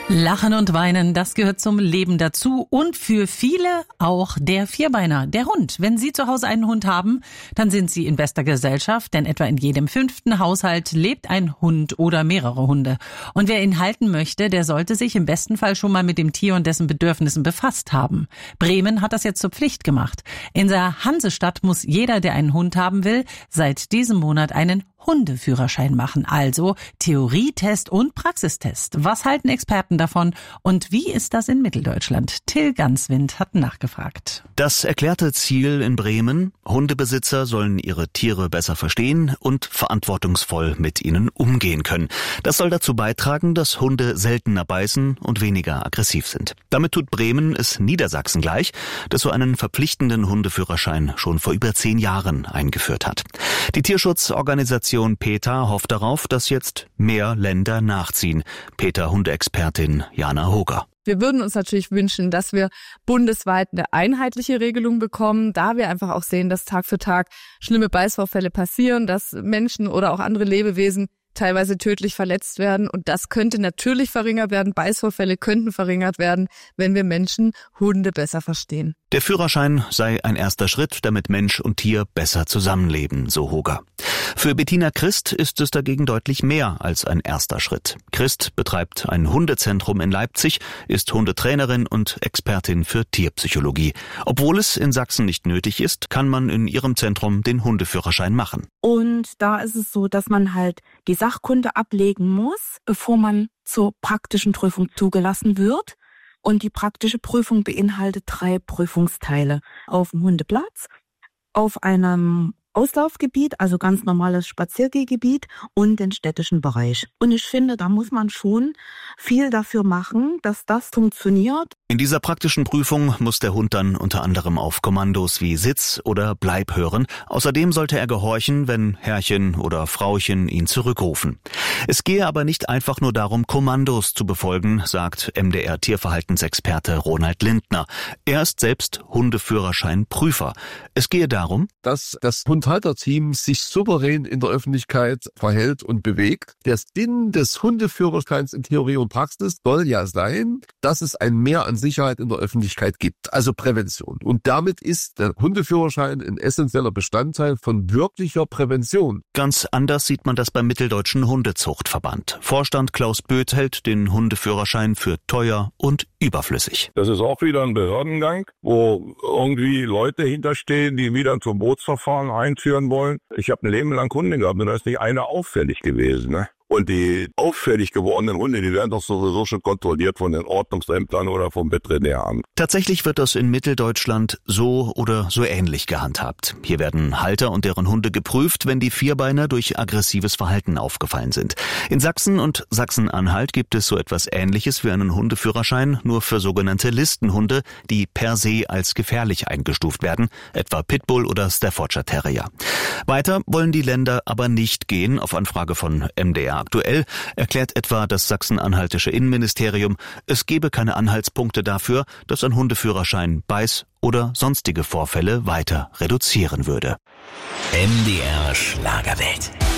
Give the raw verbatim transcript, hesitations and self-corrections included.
Lachen und Weinen, das gehört zum Leben dazu und für viele auch der Vierbeiner, der Hund. Wenn Sie zu Hause einen Hund haben, dann sind Sie in bester Gesellschaft, denn etwa in jedem fünften Haushalt lebt ein Hund oder mehrere Hunde. Und wer ihn halten möchte, der sollte sich im besten Fall schon mal mit dem Tier und dessen Bedürfnissen befasst haben. Bremen hat das jetzt zur Pflicht gemacht. In der Hansestadt muss jeder, der einen Hund haben will, seit diesem Monat einen Hundeführerschein machen, also Theorietest und Praxistest. Was halten Experten davon und wie ist das in Mitteldeutschland? Till Ganswind hat nachgefragt. Das erklärte Ziel in Bremen: Hundebesitzer sollen ihre Tiere besser verstehen und verantwortungsvoll mit ihnen umgehen können. Das soll dazu beitragen, dass Hunde seltener beißen und weniger aggressiv sind. Damit tut Bremen es Niedersachsen gleich, das so einen verpflichtenden Hundeführerschein schon vor über zehn Jahren eingeführt hat. Die Tierschutzorganisation PETA hofft darauf, dass jetzt mehr Länder nachziehen. PETA-Hundeexpertin Jana Hoger. Wir würden uns natürlich wünschen, dass wir bundesweit eine einheitliche Regelung bekommen, da wir einfach auch sehen, dass Tag für Tag schlimme Beißvorfälle passieren, dass Menschen oder auch andere Lebewesen teilweise tödlich verletzt werden. Und das könnte natürlich verringert werden. Beißvorfälle könnten verringert werden, wenn wir Menschen Hunde besser verstehen. Der Führerschein sei ein erster Schritt, damit Mensch und Tier besser zusammenleben, so Hoger. Für Bettina Christ ist es dagegen deutlich mehr als ein erster Schritt. Christ betreibt ein Hundezentrum in Leipzig, ist Hundetrainerin und Expertin für Tierpsychologie. Obwohl es in Sachsen nicht nötig ist, kann man in ihrem Zentrum den Hundeführerschein machen. Und da ist es so, dass man halt die Sachkunde ablegen muss, bevor man zur praktischen Prüfung zugelassen wird. Und die praktische Prüfung beinhaltet drei Prüfungsteile: auf dem Hundeplatz, auf einem Auslaufgebiet, also ganz normales Spaziergehgebiet, und den städtischen Bereich. Und ich finde, da muss man schon viel dafür machen, dass das funktioniert. In dieser praktischen Prüfung muss der Hund dann unter anderem auf Kommandos wie Sitz oder Bleib hören. Außerdem sollte er gehorchen, wenn Herrchen oder Frauchen ihn zurückrufen. Es gehe aber nicht einfach nur darum, Kommandos zu befolgen, sagt M D R-Tierverhaltensexperte Ronald Lindner. Er ist selbst Hundeführerschein-Prüfer. Es gehe darum, dass das Hundhalterteam sich souverän in der Öffentlichkeit verhält und bewegt. Der Sinn des Hundeführerscheins in Theorie und Praxis soll ja sein, dass es ein Mehr an Sicherheit in der Öffentlichkeit gibt, also Prävention. Und damit ist der Hundeführerschein ein essentieller Bestandteil von wirklicher Prävention. Ganz anders sieht man das beim Mitteldeutschen Hundezuchtverband. Vorstand Klaus Böth hält den Hundeführerschein für teuer und überflüssig. Das ist auch wieder ein Behördengang, wo irgendwie Leute hinterstehen, die wieder zum Bootsverfahren einführen wollen. Ich habe ein Leben lang Hunde gehabt und da ist nicht einer auffällig gewesen, ne? Und die auffällig gewordenen Hunde, die werden doch sowieso schon kontrolliert von den Ordnungsämtern oder vom Veterinäramt. Tatsächlich wird das in Mitteldeutschland so oder so ähnlich gehandhabt. Hier werden Halter und deren Hunde geprüft, wenn die Vierbeiner durch aggressives Verhalten aufgefallen sind. In Sachsen und Sachsen-Anhalt gibt es so etwas Ähnliches wie einen Hundeführerschein, nur für sogenannte Listenhunde, die per se als gefährlich eingestuft werden, etwa Pitbull oder Staffordshire Terrier. Weiter wollen die Länder aber nicht gehen. Auf Anfrage von M D R Aktuell erklärt etwa das sachsen-anhaltische Innenministerium, es gebe keine Anhaltspunkte dafür, dass ein Hundeführerschein Beiß- oder sonstige Vorfälle weiter reduzieren würde. M D R Schlagerwelt.